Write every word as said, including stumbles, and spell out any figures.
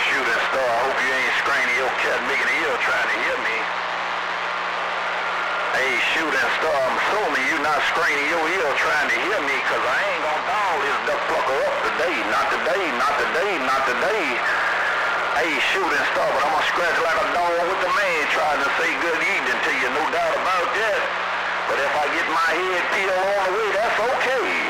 shooting star, I hope you ain't screening your cat making an ear trying to hear me. Hey, shooting star, I'm assuming you not screening your ear trying to hear me, cause I ain't gonna dial this duck plucker up today. Not today, not today, not today. Hey, shooting star, but I'm gonna scratch like a dog with the man trying to say good evening to you, no doubt about that. But if I get my head peeled on the way, that's okay.